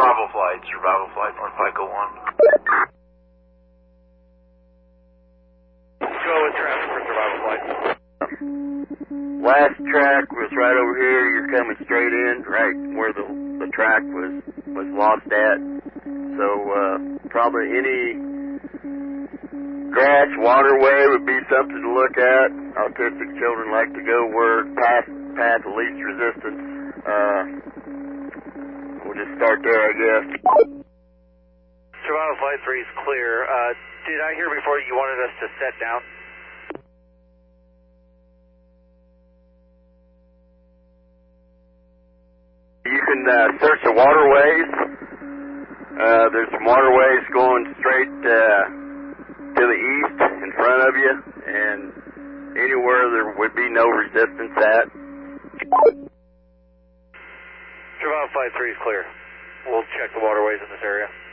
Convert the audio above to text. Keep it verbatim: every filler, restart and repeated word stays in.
Bravo flight, survival flight, North Pico one. Go with traffic for survival flight. Last track was right over here. You're coming straight in, right where the the track was was lost at. So uh, probably any grass waterway would be something to look at. Autistic children like to go where path path of least resistance. Uh, we'll just start there, I guess. Survival flight three is clear. Uh, did I hear before you wanted us to set down? You can uh, search the waterways. Uh, there's some waterways going straight uh, to the east in front of you, and anywhere there would be no resistance at. Survival flight three is clear. We'll check the waterways in this area.